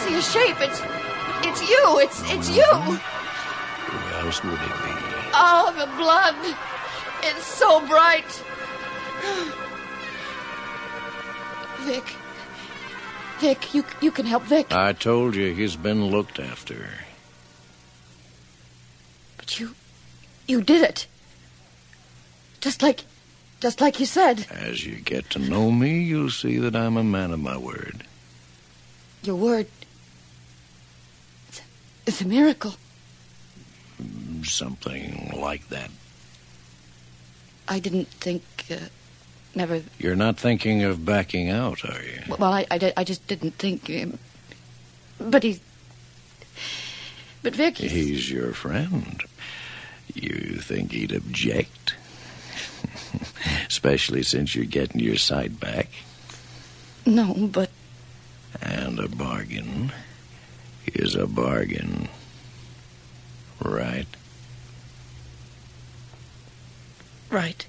see a shape. It's you. It's you. Who else would it be? Oh, the blood. It's so bright. Vic, you can help Vic. I told you he's been looked after. But you did it. Just like you said. As you get to know me, you'll see that I'm a man of my word. Your word. It's a miracle. Something like that. I didn't think, never... You're not thinking of backing out, are you? Well, I just didn't think... but Vic... He's your friend. You think he'd object? Especially since you're getting your sight back. No, but... And a bargain is a bargain. Right? Right.